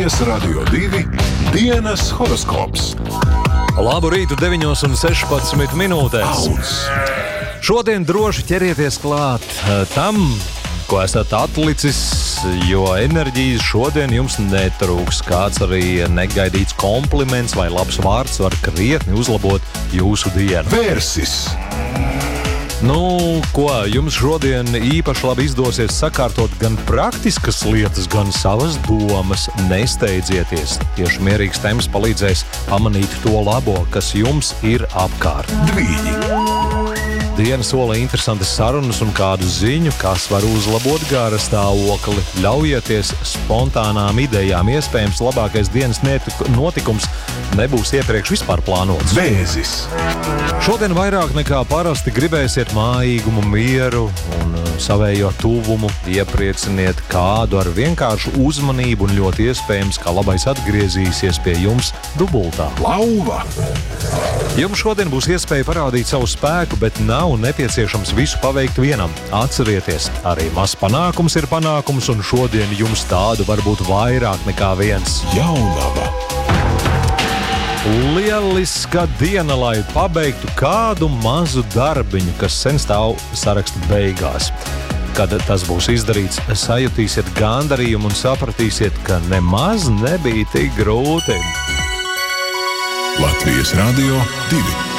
Latvijas Radio 2 dienas horoskops. Labu rītu 9:16 minūtēs. Šodien droši ķerieties klāt tam, ko esat atlicis, jo enerģijas šodien jums netrūks. Kāds arī negaidīts kompliments vai labs vārds var krietni uzlabot jūsu dienu. Vērsis. Ko jums šodien īpaši labi izdosies sakārtot gan praktiskas lietas, gan savas domas. Nesteidzieties. Tieši mierīgs temps palīdzēs pamanīt to labo, kas jums ir apkārt. Dvīņi. Diena sola interesantas sarunas un kādu ziņu, kas var uzlabot gara stāvokli. Ļaujieties spontānām idejām. Iespējams, labākais dienas notikums nebūs iepriekš vispār plānots. Vēzis. Šodien vairāk nekā parasti gribēsiet mājīgumu, mieru un savējo tuvumu. Ieprieciniet kādu ar vienkāršu uzmanību un ļoti iespējams, ka labais atgriezīsies pie jums dubultā. Lauva. Jums šodien būs iespēja parādīt savu spēku, bet nav nepieciešams visu paveikt vienam. Atcerieties, arī mazs panākums ir panākums, un šodien jums tādu var būt vairāk nekā viens. Jaunava. Lieliska diena, lai pabeigtu kādu mazu darbiņu, kas sen stāv saraksta beigās. Kad tas būs izdarīts, sajutīsiet gandarījumu un sapratīsiet, ka nemaz nebija tik grūti. Latvijas Radio 2.